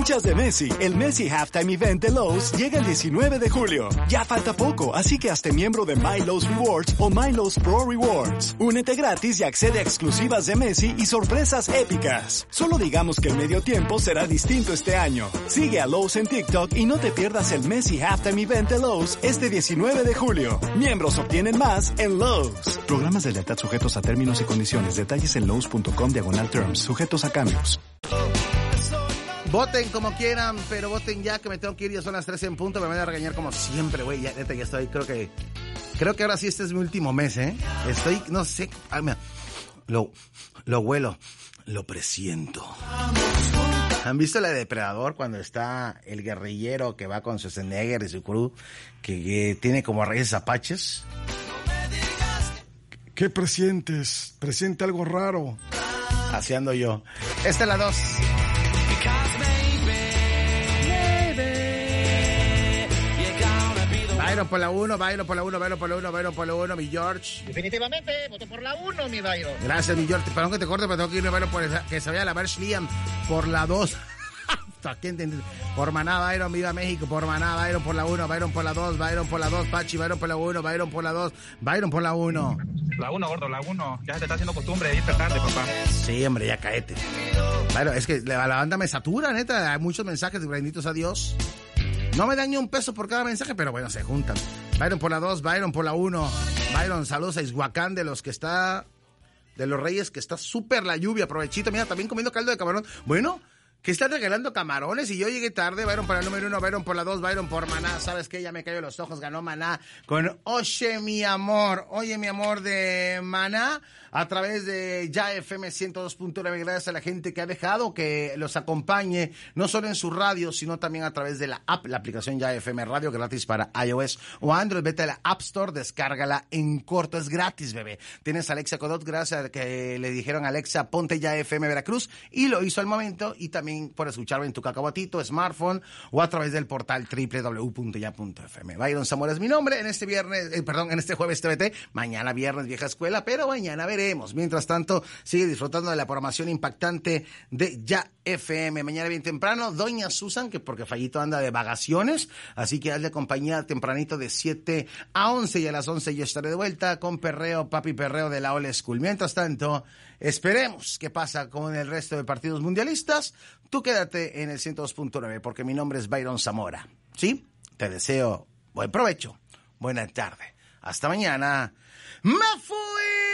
hinchas de Messi, el Messi Halftime Event de Lowe's llega el 19 de julio. Ya falta poco, así que hazte miembro de My Lowe's Rewards o My Lowe's Pro Rewards. Únete gratis y accede a exclusivas de Messi y sorpresas épicas. Solo digamos que el medio tiempo será distinto este año. Sigue a Lowe's en TikTok y no te pierdas el Messi Halftime Event de Lowe's este 19 de julio. Miembros obtienen más en Lowe's. Programas de lealtad sujetos a términos y condiciones. Detalles en lowes.com/terms. Sujetos a cambios. Voten como quieran, pero voten ya, que me tengo que ir. Ya son las 13 en punto. Me van a regañar como siempre, güey. Ya, neta, ya estoy. Creo que ahora sí este es mi último mes, ¿eh? Estoy, no sé. Ay, mira, lo huelo. Lo presiento. ¿Han visto la de Depredador cuando está el guerrillero que va con Schwarzenegger y su crew, que tiene como raíces apaches? ¿Qué presientes? Presiente algo raro. Así ando yo. Esta es la 2. Byron por la 1, Byron por la 1, Byron por la 1, Byron por la 1, mi George. Definitivamente, voto por la 1, mi Byron. Gracias, mi George. Perdón que te corte, pero tengo que irme, Byron, por que se vaya a la Bersh Liam por la 2. Por Maná, Byron, viva México. Por Maná, Byron por la 1, Byron por la 2, Byron por la 2, Pachi, Byron por la 1, Byron por la 2, Byron por la 1. La 1, gordo, la 1. Ya se te está haciendo costumbre de irte tarde, papá. Sí, hombre, ya caete. Claro, es que la banda me satura, neta. Hay muchos mensajes, benditos a Dios. No me dan ni un peso por cada mensaje, pero bueno, se juntan. Byron por la 2, Byron por la 1. Byron, saludos a Ishuacán de los Reyes, que está súper la lluvia. Provechito, mira, también comiendo caldo de camarón. Bueno, que están regalando camarones y yo llegué tarde. Byron para el número 1, Byron por la 2, Byron por Maná. ¿Sabes qué? Ya me cayó los ojos. Ganó Maná con Oye mi amor de Maná a través de Ya FM 102.9. Gracias a la gente que ha dejado que los acompañe, no solo en su radio, sino también a través de la app, la aplicación Ya FM Radio, gratis para iOS o Android. Vete a la App Store, descárgala en corto, es gratis, bebé. Tienes a Alexa Codot, gracias a que le dijeron a Alexa, ponte Ya FM Veracruz, y lo hizo al momento, y también por escucharlo en tu cacahuatito, smartphone, o a través del portal www.ya.fm. Byron Zamora es mi nombre en este en este jueves TVT, mañana viernes vieja escuela, pero mañana veremos. Mientras tanto, sigue disfrutando de la programación impactante de Ya FM. Mañana bien temprano, Doña Susan, que porque Fallito anda de vacaciones, así que hazle compañía tempranito de 7 a 11, y a las 11 yo estaré de vuelta con Perreo, Papi Perreo de la Old School. Mientras tanto, esperemos qué pasa con el resto de partidos mundialistas. Tú quédate en el 102.9, porque mi nombre es Byron Zamora. ¿Sí? Te deseo buen provecho, buena tarde. Hasta mañana. ¡Me fui!